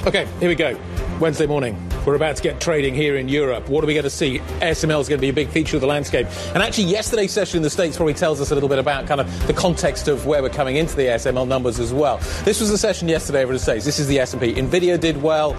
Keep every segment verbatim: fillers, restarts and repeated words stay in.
OK, here we go. Wednesday morning. We're about to get trading here in Europe. What are we going to see? A S M L is going to be a big feature of the landscape. And actually, yesterday's session in the States probably tells us a little bit about kind of the context of where we're coming into the A S M L numbers as well. This was the session yesterday over in the States. This is the S and P. Nvidia did well.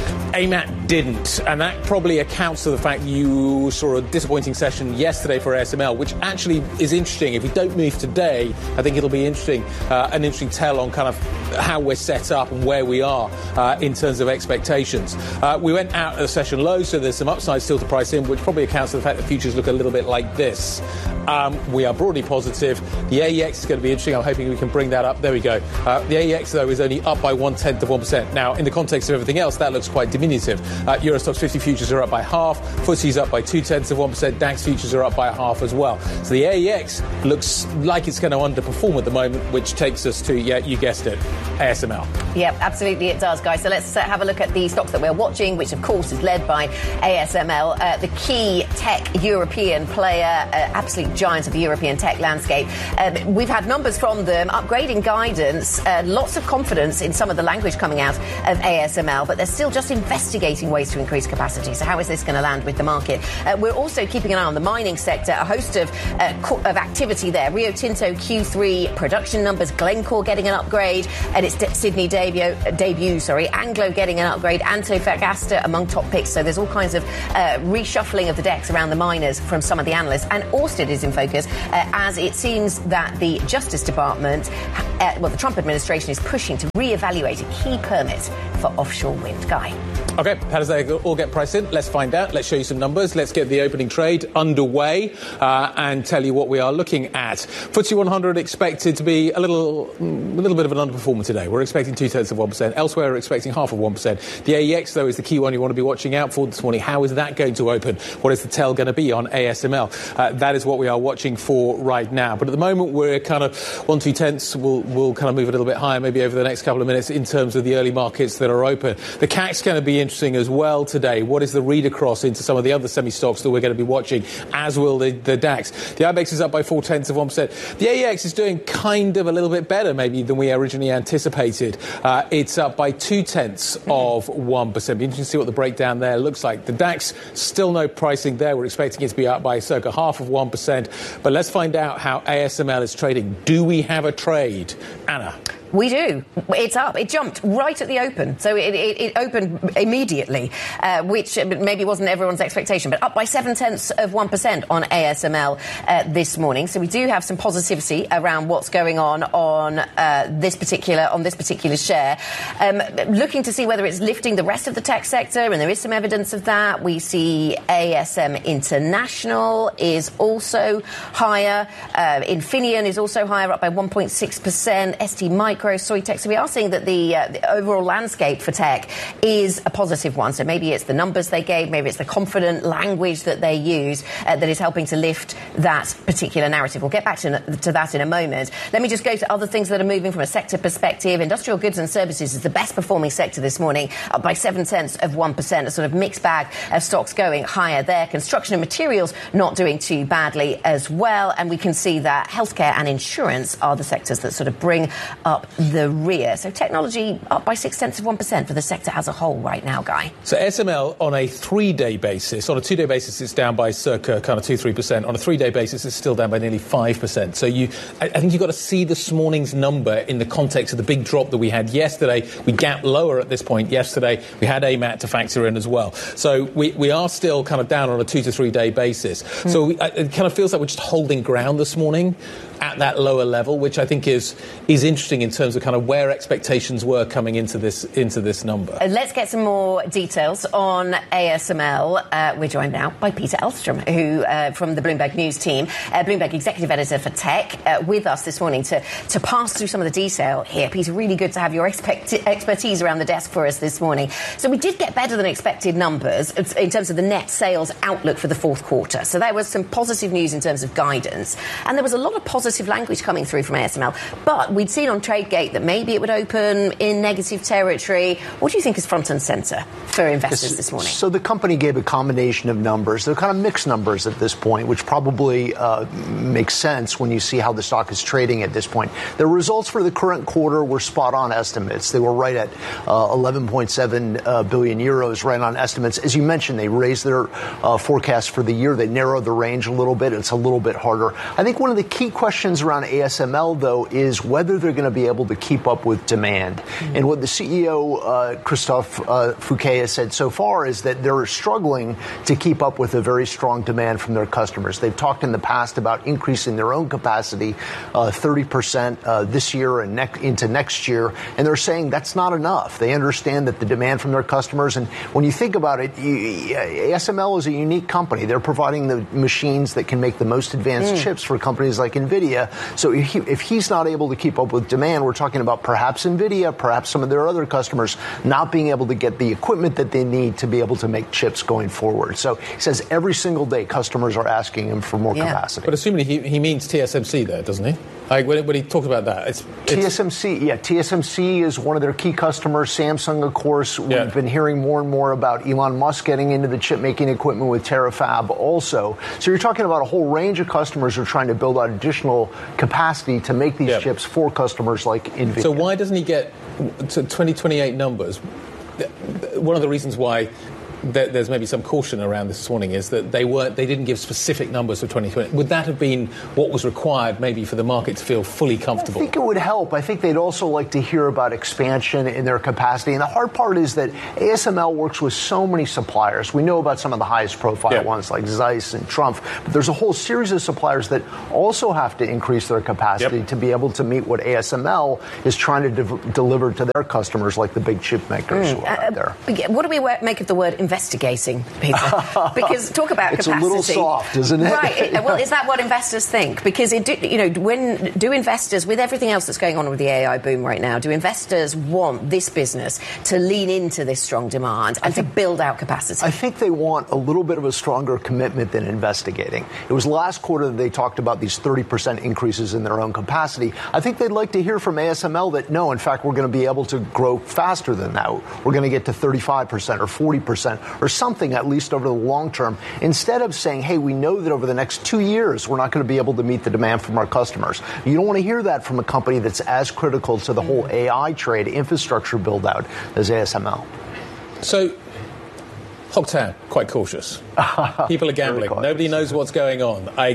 A M A T didn't, and that probably accounts for the fact you saw a disappointing session yesterday for A S M L, which actually is interesting. If we don't move today, I think it'll be interesting, uh, an interesting tell on kind of how we're set up and where we are uh, in terms of expectations. Uh, we went out at a session low, so there's some upside still to price in, which probably accounts for the fact that futures look a little bit like this. Um, we are broadly positive. The A E X is going to be interesting. I'm hoping we can bring that up. There we go. Uh, the A E X, though, is only up by one-tenth of one percent. Now, in the context of everything else, that looks quite diminutive. Uh, Euro Stoxx fifty futures are up by half. F T S E's up by two-tenths of one percent. DAX futures are up by a half as well. So the A E X looks like it's going to underperform at the moment, which takes us to, yeah, you guessed it, A S M L. Yep, absolutely it does, guys. So let's uh, have a look at the stocks that we're watching, which, of course, is led by A S M L, uh, the key tech European player, uh, absolute giant of the European tech landscape. Um, we've had numbers from them, upgrading guidance, uh, lots of confidence in some of the language coming out of A S M L, but they're still just investigating ways to increase capacity. So how is this going to land with the market? Uh, we're also keeping an eye on the mining sector, a host of uh, co- of activity there. Rio Tinto Q three production numbers, Glencore getting an upgrade, and its de- Sydney debut, debut, sorry, Anglo getting an upgrade, Antofagasta among top picks. So there's all kinds of uh, reshuffling of the decks around the miners from some of the analysts. And Ørsted is in focus, uh, as it seems that the Justice Department, uh, well, the Trump administration is pushing to re-evaluate a key permit for offshore wind. Guy. OK, how does that all get priced in? Let's find out. Let's show you some numbers. Let's get the opening trade underway uh, and tell you what we are looking at. F T S E one hundred expected to be a little a little bit of an underperformer today. We're expecting two-tenths of one percent. Elsewhere, we're expecting half of one percent. The A E X, though, is the key one you want to be watching out for this morning. How is that going to open? What is the tell going to be on A S M L? Uh, that is what we are watching for right now. But at the moment, we're kind of one, two-tenths. We'll, we'll kind of move a little bit higher maybe over the next couple of minutes in terms of the early markets that are open. The C A C's going to be interesting as well today. What is the read across into some of the other semi-stocks that we're going to be watching, as will the, the DAX. The I B E X is up by four-tenths of one percent. The A E X is doing kind of a little bit better maybe than we originally anticipated. Uh, it's up by two-tenths mm-hmm. of one percent. Be interesting to see what the breakdown there looks like. The DAX, still no pricing there. We're expecting it to be up by circa half of one percent. But let's find out how A S M L is trading. Do we have a trade? Anna? We do. It's up. It jumped right at the open. So it, it, it opened immediately, uh, which maybe wasn't everyone's expectation, but up by seven-tenths of one percent on A S M L uh, this morning. So we do have some positivity around what's going on on uh, this particular on this particular share. Um, looking to see whether it's lifting the rest of the tech sector, and there is some evidence of that. We see A S M International is also higher. Uh, Infineon is also higher, up by one point six percent. S T Micro, Soitec. So we are seeing that the, uh, the overall landscape for tech is a positive one. So maybe it's the numbers they gave, maybe it's the confident language that they use uh, that is helping to lift that particular narrative. We'll get back to, to that in a moment. Let me just go to other things that are moving from a sector perspective. Industrial goods and services is the best performing sector this morning, up by seven-tenths of one percent. A sort of mixed bag of stocks going higher there. Construction and materials not doing too badly as well. And we can see that healthcare and insurance are the sectors that sort of bring up the rear. So technology up by six-tenths of one percent for the sector as a whole right now, Guy. So S M L on a three-day basis, on a two-day basis, it's down by circa kind of two, three percent. On a three-day basis, it's still down by nearly five percent. So you, I, I think you've got to see this morning's number in the context of the big drop that we had yesterday. We gapped lower at this point yesterday. We had A M A T to factor in as well. So we, we are still kind of down on a two to three-day basis. Mm. So we, it kind of feels like we're just holding ground this morning at that lower level, which I think is is interesting in terms of kind of where expectations were coming into this into this number. Uh, let's get some more details on A S M L. Uh, we're joined now by Peter Elstrom, who uh, from the Bloomberg News team, uh, Bloomberg Executive Editor for Tech, uh, with us this morning to, to pass through some of the detail here. Peter, really good to have your expect- expertise around the desk for us this morning. So we did get better than expected numbers in terms of the net sales outlook for the fourth quarter. So there was some positive news in terms of guidance, and there was a lot of positive positive language coming through from A S M L. But we'd seen on TradeGate that maybe it would open in negative territory. What do you think is front and centre for investors this morning? So the company gave a combination of numbers. They're kind of mixed numbers at this point, which probably uh, makes sense when you see how the stock is trading at this point. The results for the current quarter were spot on estimates. They were right at uh, eleven point seven uh, billion euros, right on estimates. As you mentioned, they raised their uh, forecast for the year. They narrowed the range a little bit. It's a little bit harder. I think one of the key questions around A S M L, though, is whether they're going to be able to keep up with demand. Mm-hmm. And what the C E O, uh, Christophe uh, Fouquet, has said so far is that they're struggling to keep up with a very strong demand from their customers. They've talked in the past about increasing their own capacity uh, thirty percent uh, this year and ne- into next year, and they're saying that's not enough. They understand that the demand from their customers, and when you think about it, you, A S M L is a unique company. They're providing the machines that can make the most advanced mm. chips for companies like NVIDIA. So if, he, if he's not able to keep up with demand, we're talking about perhaps NVIDIA, perhaps some of their other customers not being able to get the equipment that they need to be able to make chips going forward. So he says every single day customers are asking him for more yeah. capacity. But assuming he, he means T S M C there, doesn't he? Like when, when he talked about that, it's, it's T S M C. Yeah, T S M C is one of their key customers. Samsung, of course. We've yeah. been hearing more and more about Elon Musk getting into the chip making equipment with Terafab also. So you're talking about a whole range of customers who are trying to build out additional capacity to make these yeah. chips for customers like NVIDIA. So why doesn't he get to twenty twenty-eight numbers? One of the reasons why there's maybe some caution around this morning is that they weren't, they didn't give specific numbers for twenty twenty. Would that have been what was required maybe for the market to feel fully comfortable? I think it would help. I think they'd also like to hear about expansion in their capacity. And the hard part is that A S M L works with so many suppliers. We know about some of the highest profile yeah. ones like Zeiss and Trumpf, but there's a whole series of suppliers that also have to increase their capacity yep. to be able to meet what A S M L is trying to de- deliver to their customers, like the big chip makers mm. who are uh, out there. What do we make of the word investigating, Peter? Because talk about it's capacity. It's a little soft, isn't it? Right. It, well, is that what investors think? Because it do, you know, when do investors, with everything else that's going on with the A I boom right now, do investors want this business to lean into this strong demand and think, to build out capacity? I think they want a little bit of a stronger commitment than investigating. It was last quarter that they talked about these thirty percent increases in their own capacity. I think they'd like to hear from A S M L that, no, in fact, we're going to be able to grow faster than that. We're going to get to thirty-five percent or forty percent or something, at least over the long term, instead of saying, hey, we know that over the next two years, we're not going to be able to meet the demand from our customers. You don't want to hear that from a company that's as critical to the whole A I trade infrastructure build out as A S M L. So, Hogtown, quite cautious. People are gambling. Nobody knows what's going on. I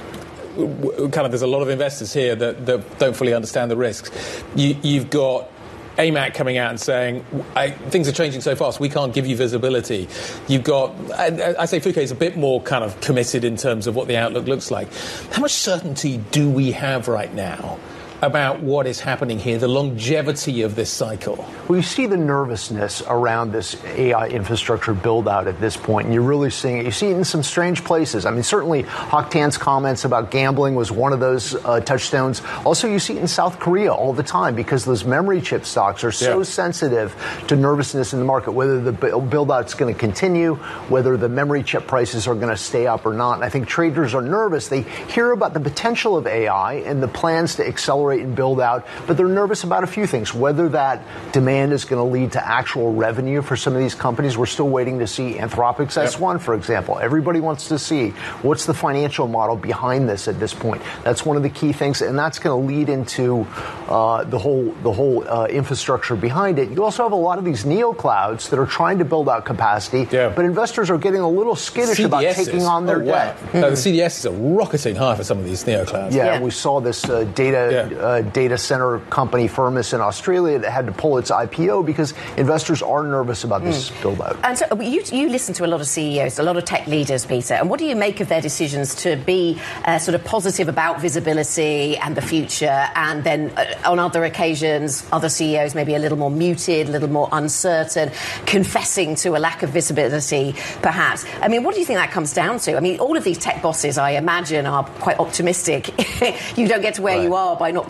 kind of, there's a lot of investors here that, that don't fully understand the risks. You, you've got A M A C coming out and saying, I, things are changing so fast, we can't give you visibility. You've got, I, I say Fouquet is a bit more kind of committed in terms of what the outlook looks like. How much certainty do we have right now about what is happening here, the longevity of this cycle? Well, you see the nervousness around this A I infrastructure build-out at this point, and you're really seeing it. You see it in some strange places. I mean, certainly Hogtan's comments about gambling was one of those uh, touchstones. Also, you see it in South Korea all the time because those memory chip stocks are so yeah. sensitive to nervousness in the market, whether the build-out's going to continue, whether the memory chip prices are going to stay up or not. And I think traders are nervous. They hear about the potential of A I and the plans to accelerate and build out, but they're nervous about a few things. Whether that demand is going to lead to actual revenue for some of these companies. We're still waiting to see Anthropic's yep. S one, for example. Everybody wants to see what's the financial model behind this at this point. That's one of the key things, and that's going to lead into uh, the whole the whole uh, infrastructure behind it. You also have a lot of these neoclouds that are trying to build out capacity, yeah. but investors are getting a little skittish C D Ss. About taking on their oh, wow. debt. Mm-hmm. No, the C D Ss are rocketing high for some of these neoclouds. Yeah, yeah. we saw this uh, data. Yeah. Uh, data center company Firmus in Australia that had to pull its I P O because investors are nervous about this mm. build out. And so you, you listen to a lot of C E Os, a lot of tech leaders, Peter, and what do you make of their decisions to be uh, sort of positive about visibility and the future, and then uh, on other occasions, other C E Os maybe a little more muted, a little more uncertain, confessing to a lack of visibility, perhaps? I mean, what do you think that comes down to? I mean, all of these tech bosses, I imagine, are quite optimistic. You don't get to where right. you are by not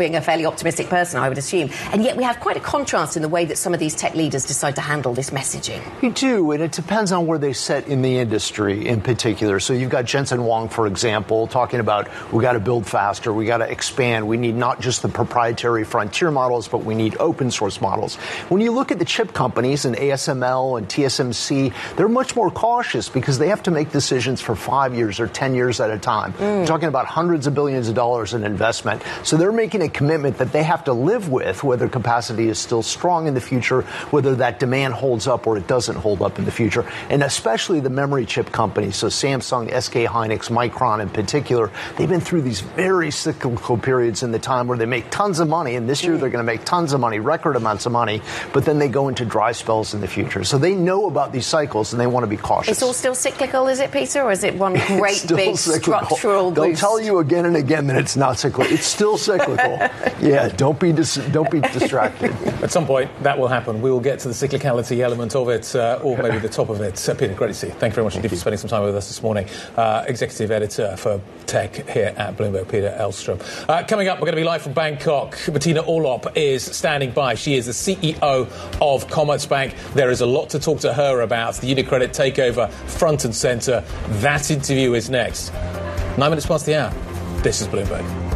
being a fairly optimistic person, I would assume. And yet we have quite a contrast in the way that some of these tech leaders decide to handle this messaging. You do, and it depends on where they sit in the industry in particular. So you've got Jensen Huang, for example, talking about we got to build faster, we got to expand, we need not just the proprietary frontier models, but we need open source models. When you look at the chip companies and A S M L and T S M C, they're much more cautious because they have to make decisions for five years or ten years at a time. Mm. We're talking about hundreds of billions of dollars in investment. So they're making a commitment that they have to live with, whether capacity is still strong in the future, whether that demand holds up or it doesn't hold up in the future. And especially the memory chip companies, so Samsung, S K Hynix, Micron in particular, they've been through these very cyclical periods in the time where they make tons of money, and this year they're going to make tons of money, record amounts of money, but then they go into dry spells in the future. So they know about these cycles and they want to be cautious. It's all still cyclical, is it, Peter, or is it one great big cyclical. structural They'll boost? tell you again and again that it's not cyclical. It's still cyclical. Yeah, don't be dis- don't be distracted. At some point, that will happen. We will get to the cyclicality element of it, uh, or maybe the top of it. Uh, Peter, great to see you. Thank you very much indeed for spending some time with us this morning. Uh, Executive Editor for Tech here at Bloomberg, Peter Elstrom. Uh, coming up, we're going to be live from Bangkok. Bettina Orlop is standing by. She is the C E O of Commerzbank. There is a lot to talk to her about. The UniCredit takeover, front and centre. That interview is next. Nine minutes past the hour. This is Bloomberg.